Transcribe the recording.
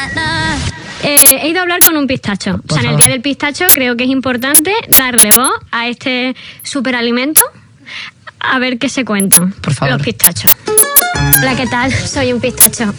He ido a hablar con un pistacho. O sea, en el día del pistacho creo que es importante darle voz a este superalimento, a ver qué se cuentan. Por favor. Los pistachos. Hola, ¿qué tal? Soy un pistacho.